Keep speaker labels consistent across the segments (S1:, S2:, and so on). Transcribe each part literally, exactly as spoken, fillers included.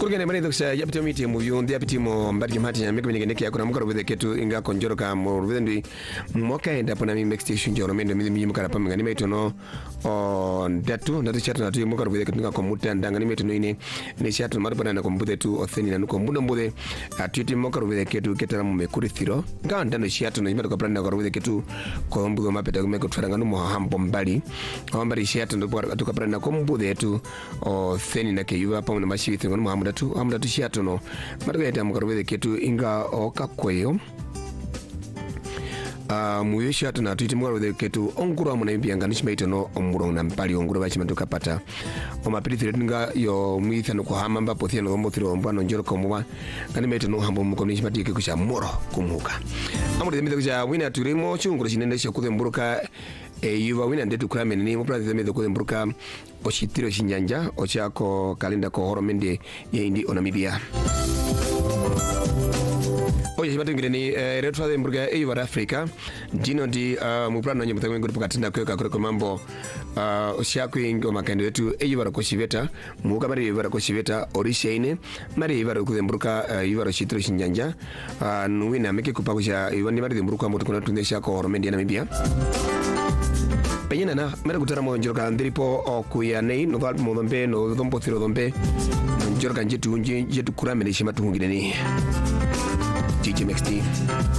S1: kurgene mane doksa yapto miti mu yundi apiti mo mbadi mati ya meko ngene kia kuna mukaro with ketu inga konjoro ka mo with moka enda pona mi next station joro mendo mi mi mukara pa ngani meto no on datu ndatu chat na tu mukaro with ketu ka muta ndanga ni meto no ine ne chat no mara na kombude tu otheni na nuko mbuno mbude atuti mukaro with ketu ketara mu mekuri thiro nga ndano chat no imeto ka branda ko with ketu ko mbugo mapeta ko meko tfaranga no mo hambo mbali ambari chat ndo kwa atuka branda ko mbude tu otheni na ke yuva pa mo mashi thiro no hamda tu hamda tu chat no mara ga mukaro with ketu inga okakweyo Uh, muyesha tuna tuiti mwaro de ketu ongura mwana imbianga nishimaito no omuro na mpali ongura bachi manduka pata o mapiri threatinga yo mwitha no kuhama mbapo thia no gombo thiro mbano njoro komuwa ngani meito no hambo muko nishimati ke kusha moro kumuka amuri de kusha wina turimo chungura shinende shakuthe mburuka e yuva wina ndetu krame ni mupra de medo kuthe mburuka oshitiro shinyanja ochako kalinda ko horomende ye indi onamibia. Oye shibatu ngireni uh, Red Father mburga eyu wa Afrika Dino di uh, muprano nye mutangwe ngudu pukatinda kweka kureko mambo uh, Oshiaku ingo makando yetu eyu wa koshiveta Muka mari eyu wa koshiveta Orisha ine Mari eyu wa kuze mburuka uh, eyu wa shitro shinjanja uh, Nuwina meke kupakusha eyu wa ni mari mburuka mutu kuna tundesha ko horomendi ya Namibia Penyena na mera kutara mo njoroka ndiripo okuya nei no valp mo dombe no dombo thiro dombe njoroka njetu njetu kurame ne shimatu ngireni D J Max D.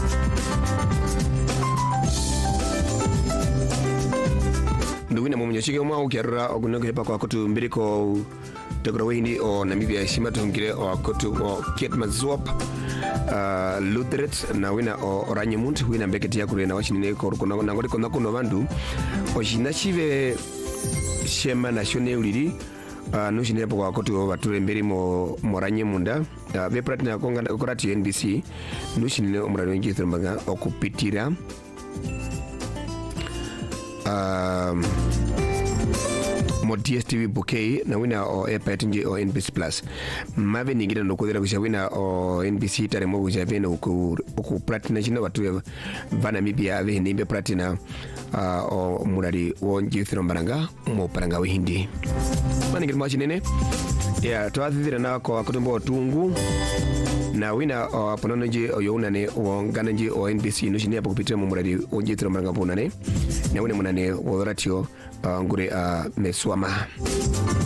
S1: Nduwina mumunyoshike mwa ukiarura ogunoke pa kwa kotu mbiriko tekura windi o Namibia shimatu ngire o kotu o Kietman Swap uh, Lutheret na wina o Oranyemund wina mbeketi ya kure na wachinine korukona na ngori kona kuno vandu o shinashive shema na shone uliri Uh, nushine hapo kwa kotu wature mbiri mo moranye munda uh, ve pratina konga korati N B C nushine omurano wengi thirumbaga okupitira um mo D S T V bouquet na wina o epet nje o N B C plus mave ningira no kodera kusha wina o N B C tare mo kusha vena ku ku pratina chino watu vana mibia ve nimbe pratina uh, o murari wonji thirumbaga mo paranga wihindi mani ngirima chinene ya twathithira na ko akutumbo tungu na wina o pononoje o yonane o ngananje o N B C no shinia pakupitira mu muradi onje thirumbaga ponane na wina munane o ratio ngure a meswama